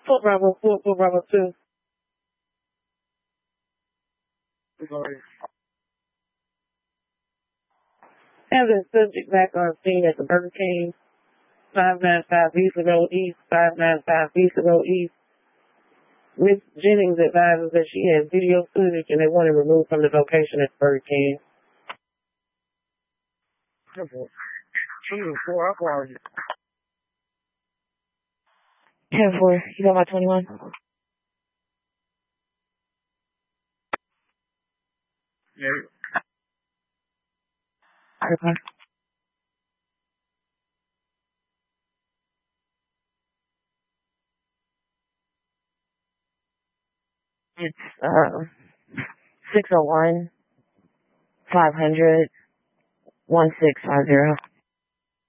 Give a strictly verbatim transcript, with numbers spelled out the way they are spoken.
four Bravo, four, four Bravo two. Have the subject back on scene at the Burger King, five ninety-five Visa Road East, five ninety-five Visa Road East. Miss Jennings advises that she has video footage and they want it removed from the location at Burger King. ten four, you got my twenty-one? Yeah. Okay. It's, uh, six oh one, five hundred, one six five zero.